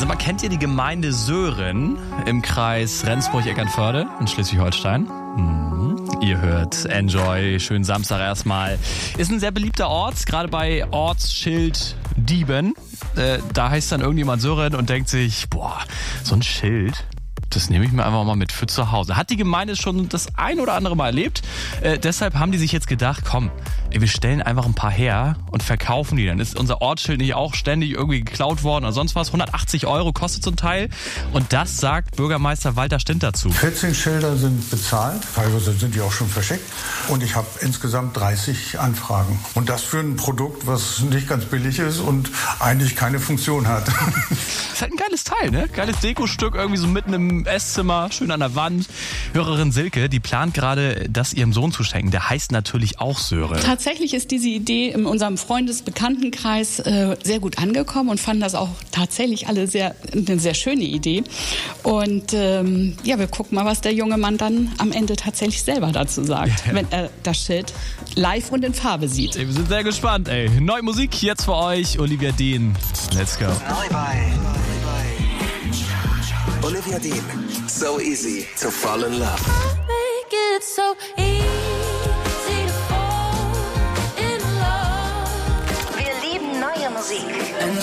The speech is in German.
mal, kennt ihr die Gemeinde Sören im Kreis Rendsburg-Eckernförde in Schleswig-Holstein? Ihr hört Enjoy, schönen Samstag erstmal. Ist ein sehr beliebter Ort, gerade bei Ortsschilddieben. Da heißt dann irgendjemand Sören und denkt sich, boah, so ein Schild, das nehme ich mir einfach mal mit für zu Hause. Hat die Gemeinde schon das ein oder andere Mal erlebt. Deshalb haben die sich jetzt gedacht, komm, wir stellen einfach ein paar her und verkaufen die. Dann ist unser Ortsschild nicht auch ständig irgendwie geklaut worden oder sonst was. 180 € kostet so ein Teil. Und das sagt Bürgermeister Walter Stint dazu. 14 Schilder sind bezahlt, teilweise sind die auch schon verschickt. Und ich habe insgesamt 30 Anfragen. Und das für ein Produkt, was nicht ganz billig ist und eigentlich keine Funktion hat. Das ist halt ein geiles Teil, ne? Geiles Dekostück, irgendwie so mitten im Esszimmer, schön an der Wand. Hörerin Silke, die plant gerade, das ihrem Sohn zu schenken. Der heißt natürlich auch Sören. Tatsächlich ist diese Idee in unserem Freundesbekanntenkreis sehr gut angekommen und fanden das auch tatsächlich alle eine sehr schöne Idee. Und wir gucken mal, was der junge Mann dann am Ende tatsächlich selber dazu sagt, wenn er das Schild live und in Farbe sieht. Wir sind sehr gespannt, ey. Neue Musik jetzt für euch, Olivia Dean. Let's go. Neu bei Olivia Dean. So easy to fall in love. Make it so